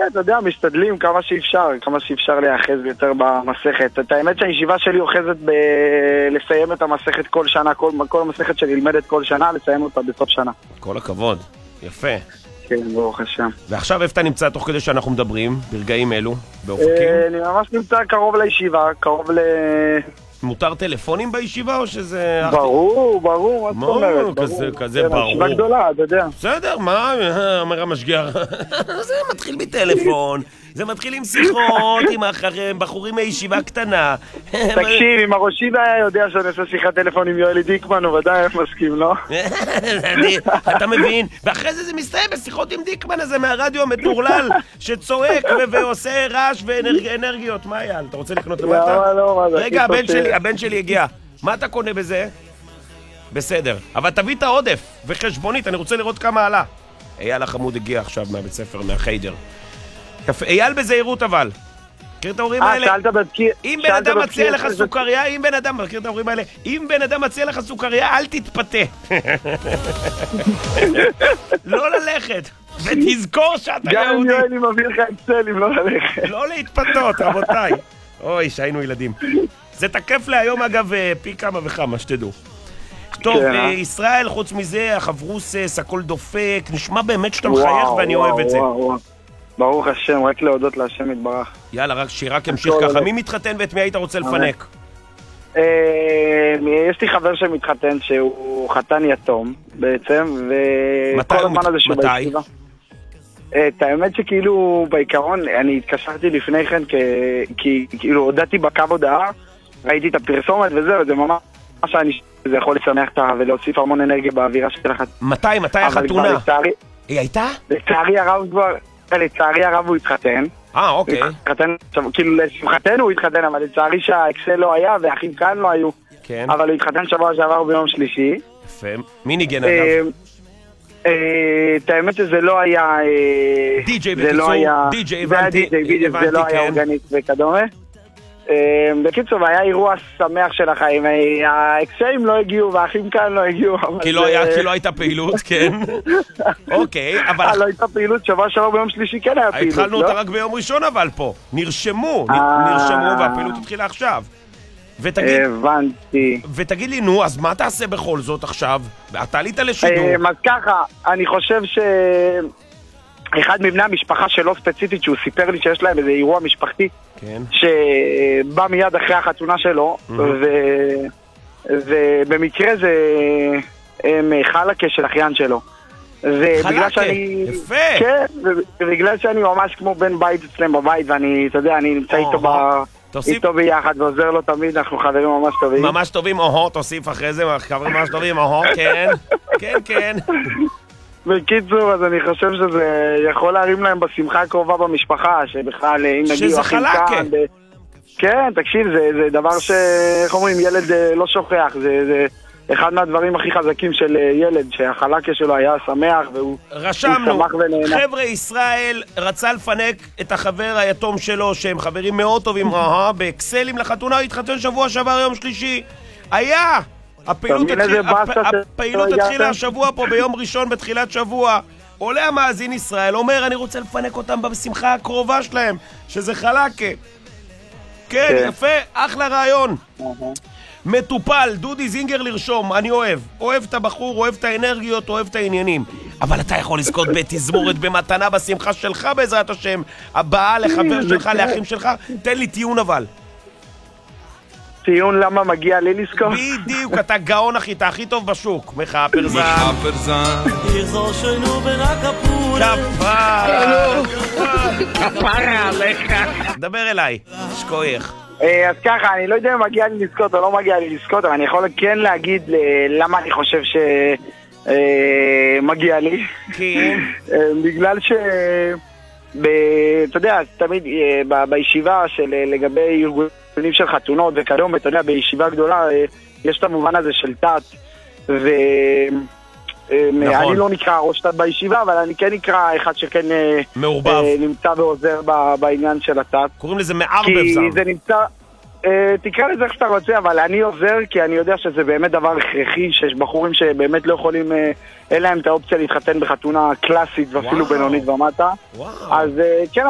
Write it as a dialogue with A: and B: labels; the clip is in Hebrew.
A: כן, אתה יודע, משתדלים כמה שאפשר להיאחז יותר במסכת. את האמת שהישיבה שלי אוחזת לסיים את המסכת כל שנה, כל המסכת שלי נלמדת כל שנה, לסיים אותה בסוף שנה.
B: כל הכבוד, יפה.
A: כן, ברוך השם.
B: ועכשיו איפה אתה נמצא תוך כדי שאנחנו מדברים, ברגעים אלו, באופקים?
A: אני ממש נמצא קרוב לישיבה, קרוב ל...
B: מותר טלפונים בישיבה או שזה...
A: ברור, מה זאת אומרת?
B: כזה ברור.
A: ישיבה גדולה, אתה יודע.
B: בסדר, מה אומר המשגיח? זה מתחיל מטלפון, זה מתחיל עם שיחות, עם בחורים מישיבה קטנה.
A: תקשיב, אם הראשי היה יודע שאני עושה שיחת טלפון עם יואלי דיקמן, הוא ודאי מסכים, לא?
B: אתה מבין? ואחרי זה מסתיים בשיחות עם דיקמן הזה מהרדיו המטורלל, שצועק ועושה רעש ואנרגיות. מה היה? אתה רוצה לקנות למטה? רגע, הבן שלי הגיע. מה אתה קונה בזה? בסדר. אבל תביא את העודף וחשבונית, אני רוצה לראות כמה עלה. אייל החמוד הגיע עכשיו מהבית ספר, מהחיידר. יפה, אייל בזהירות אבל. מכיר את ההורים האלה? אם בן אדם מציע לך סוכריה, מכיר את ההורים האלה? אם בן אדם מציע לך סוכריה, אל תתפתה. לא ללכת. ותזכור שאתה יהודי.
A: גם אם יואלי מביא לך אקסלים, לא ללכת.
B: לא להתפתות, רבותיי. אוי, שהיינו ילדים. זה תקף להיום אגב פי כמה וכמה, שתדעו. טוב, ישראל, חוץ מזה, החברוסס, הכל דופק, נשמע באמת שאתה מחייך ואני אוהב את זה.
A: ברוך השם, רק להודות להשם יתברך.
B: יאללה, רק שרק המשיך ככה. מי מתחתן ואת מי היית רוצה לפנק?
A: יש לי חבר שמתחתן שהוא חתן יתום בעצם, וכל הזמן הזה שהוא בישיבה. את האמת שכאילו בעיקרון אני התקשרתי לפני כן כי כאילו הודעתי בקו הודעה, ראיתי את הפרסומת וזהו, זה ממש זה יכול לשמח ולהוסיף המון אנרגיה באווירה שלך.
B: מתי החתונה? היא הייתה?
A: לצערי הרב הוא התחתן.
B: אוקיי.
A: כאילו לשמחתנו הוא התחתן, אבל לצערי שהאקסל לא היה ואחים כאן לא היו.
B: כן.
A: אבל הוא התחתן שבוע שעבר ביום שלישי.
B: יפה. מי ניגן עליו?
A: את האמת שזה לא היה...
B: די-ג'יי בקיצור, די-ג'יי, הבנתי.
A: זה לא היה אורגנית וכדומה. בקיצור, היה אירוע שמח של החיים. האקסלים לא הגיעו והאחים כאן לא הגיעו.
B: כי לא הייתה פעילות, כן. אוקיי, אבל...
A: לא הייתה פעילות, שבוע שעבר ביום שלישי כן היה פעילות, לא?
B: התחלנו אותה רק ביום ראשון אבל פה. נרשמו והפעילות התחילה עכשיו.
A: הבנתי.
B: ותגיד לי, נו, אז מה תעשה בכל זאת עכשיו? אתה עלית לשידור.
A: אז ככה, אני חושב אחד מבני המשפחה שלו ספציפית, שהוא סיפר לי שיש להם איזה אירוע משפחתי,
B: כן.
A: שבא מיד אחרי החתונה שלו, ובמקרה זה חלקה של אחיין שלו.
B: חלקה, יפה.
A: כן, ובגלל שאני ממש כמו בן בית אצלם בבית, ואני, אתה יודע, אני נמצא איתו ביחד ועוזר לו תמיד, אנחנו חברים ממש טובים.
B: ממש טובים, תוסיף אחרי זה, חברים ממש טובים, כן.
A: בקיצור, אז אני חושב שזה יכול להרים להם בשמחה הקרובה במשפחה, שבכלל, אם נגיעו אחים כאן... כן, תקשיב, זה דבר איך אומרים, ילד לא שוכח, זה אחד מהדברים הכי חזקים של ילד, שהחלקה שלו היה שמח, והוא שמח ונהנה.
B: חבר'ה, ישראל רצה לפנק את החבר היתום שלו, שהם חברים מאוד טובים, באקסלים לחתונה, התחתן שבוע שעבר יום שלישי. היה! הפעילות התחילה השבוע פה ביום ראשון בתחילת שבוע. עולה המאזין ישראל, אומר אני רוצה לפנק אותם בשמחה הקרובה שלהם, שזה חלקה. כן, יפה, אחלה רעיון. מטופל, דודי זינגר לרשום, אני אוהב את הבחור, אוהב את האנרגיות, אוהב את העניינים. אבל אתה יכול לזכות בתזמורת במתנה בשמחה שלך בעזרת השם, הבאה לחבר שלך, לאחים שלך. תן לי טיעון אבל.
A: ציון למה מגיע לי לזכור?
B: בדיוק, אתה גאון אחי, אתה הכי טוב בשוק. מחאה פרזן
C: יחזור שנו ברק הפולה
B: כפרה עליך. דבר אליי, שכוייך.
A: אז ככה, אני לא יודע אם מגיע לי לזכות או לא מגיע לי לזכות, אבל אני יכול כן להגיד למה אני חושב שמגיע לי.
B: כן.
A: בגלל אתה יודע, תמיד בישיבה של לגבי ארגונים של חתונות וכדומה, אתה יודע, בישיבה גדולה יש את המובן הזה של תת, אני לא נקרא ראש תת בישיבה, אבל אני כן נקרא אחד שכן נמצא ועוזר בעניין של התת.
B: קוראים לזה מערבב
A: כי זה נמצא, תקרא לזה איך שאתה רוצה, אבל אני עוזר כי אני יודע שזה באמת דבר הכרחי, שיש בחורים שבאמת לא יכולים, אין להם את האופציה להתחתן בחתונה קלאסית ואפילו בינונית ומטה. אז כן,